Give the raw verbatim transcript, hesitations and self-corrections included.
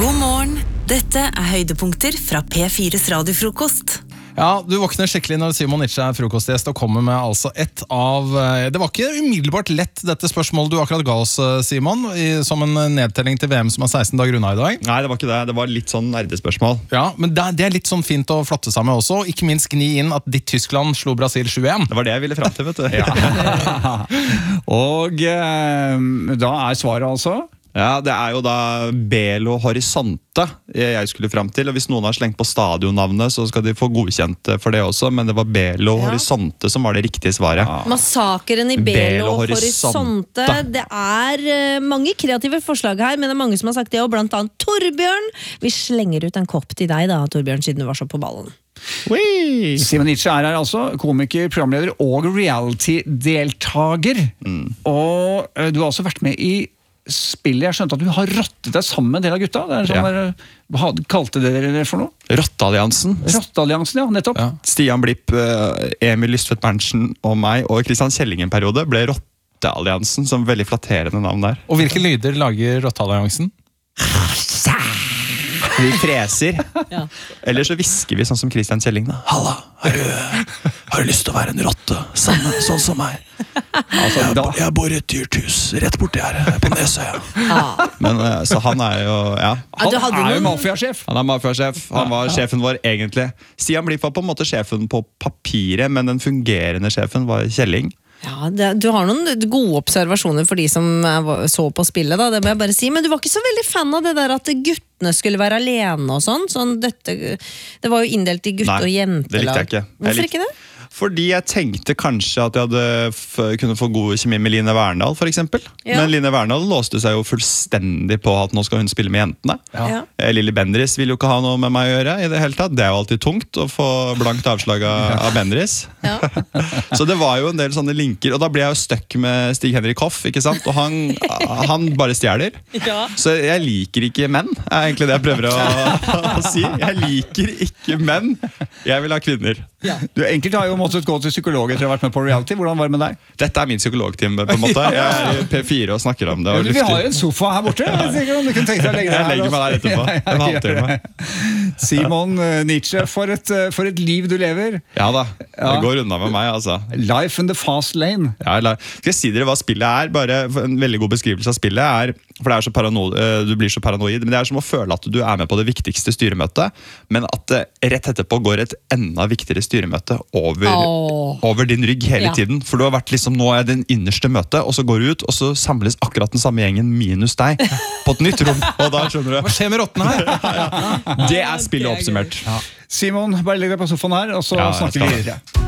God morgen, dette er høydepunkter fra P fires radiofrokost. Ja, du våkner skikkelig når Simon Nietzsche er frokostgjest og kommer med altså ett av... Det var ikke umiddelbart lett dette spørsmålet du akkurat ga oss, Simon, i, som en nedtelling til V M som er seksten dager unna i dag. Nei, det var ikke det. Det var litt sånn nerdespørsmål. Ja, men det, det er litt sånn fint å flotte seg med også, ikke minst gni inn at ditt Tyskland slo Brasil sju én. Det var det jeg ville frem til, vet du. Ja. Og eh, da er svaret altså... Ja, det er jo da Belo Horizonte jeg skulle frem til, og hvis noen har slengt på stadionnavnet så skal de få godkjent for det også, men det var Belo ja. Horizonte som var det riktige svaret. Ja. Massakeren i Belo, Belo Horizonte. Det er uh, mange kreative forslag her, men det er mange som har sagt det, og blant annet Torbjørn. Vi slenger ut en kopp til deg da, Torbjørn, siden du var så på ballen. Oui. Simon Nietzsche er her altså, komiker, programleder og reality-deltager. Mm. Og uh, du har også vært med i spillet. Jeg skjønte at du har rottet deg sammen med en del av gutta. Det er sånn ja. der, hva kalte dere det for noe? Rottealliansen. Rottealliansen, ja, nettopp. Ja. Stian Blipp, Emil Lystvedt Berntsen og meg, og Kristian Kjelling en periode, ble Rottealliansen, som veldig flatterende navn der. Og hvilke lyder lager Rottealliansen? Vi freser. Ja. Eller så visker vi sånn som Kristian Kjelling da. Halla, har du, har du lyst til å være en rotte? Samme, sånn som meg. Altså, jeg, da, jeg bor i et dyrt hus rett borti her, på Nesøya. Ja. Men så han er jo, ja. Han ja, er jo mafiasjef. Han er mafiasjef. Han var ja. sjefen vår egentlig. Stian Blipp var på en måte sjefen på papiret, men den fungerende sjefen var Kjelling. Ja, det, du har noen gode observasjoner for de som så på spillet da, det må jeg bare si, men du var ikke så veldig fan av det der at guttene skulle være alene og sånn, sånn dette, det var jo inndelt i gutt- og jentelag. Nei, det likte jeg ikke. Hvorfor ikke det? Fordi jeg tenkte kanskje at jeg hadde f kunne få god kjemi med Line Verndal, for eksempel. Ja. Men Line Verndal låste seg jo fullstendig på at nå skal hun spille med jentene. Ja. Lille Bendriss vil jo ikke ha noe med meg å gjøre i det hele tatt. Det er jo alltid tungt å få blankt avslag av, av Bendriss. Ja. Så det var jo en del sånne linker, og da ble jeg jo støkk med Stig-Henrik Hoff, ikke sant? Og han, han bare stjeler. Ja. Så jeg liker ikke menn, er egentlig det jeg prøver å, å si. Jeg liker ikke menn. Jeg vil ha kvinner. Ja. Du enkelt har jo måttet gå til psykolog etter å ha vært med på reality. Hvordan var det med deg? Dette er min psykologtime på en måte. Jeg er i P fire og snakker om det. Og ja, vi har jo en sofa her borte. Jeg, du kunne tenke deg å legge deg her. Jeg legger meg der etterpå. En halvtime. Simon Nietzsche, for et, for et liv du lever. Ja da, det ja. går unna med meg altså. Life in the fast lane. Ja, skal jeg si dere hva spillet er? Bare en veldig god beskrivelse av spillet er, for det er så paranoid, du blir så paranoid, men det er som å føle at du er med på det viktigste styremøtet, men at det rett etterpå går et enda viktigere styremøte over, oh. over din rygg hele ja. tiden. For du har vært liksom, nå er det den innerste møte, og så går du ut, og så samles akkurat den samme gjengen minus deg på et nytt rom. Og da skjønner du. Hva skjer med rottene her? ja, ja. Det er spillet oppsummert. Ja. Simon, bare legg deg på sofaen her, og så ja, snakker vi videre.